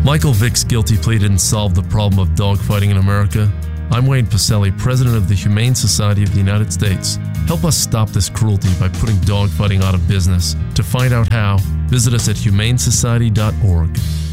Michael Vick's guilty plea didn't solve the problem of dogfighting in America. I'm Wayne Pacelli, president of the Humane Society of the United States. Help us stop this cruelty by putting dogfighting out of business. To find out how, visit us at humanesociety.org.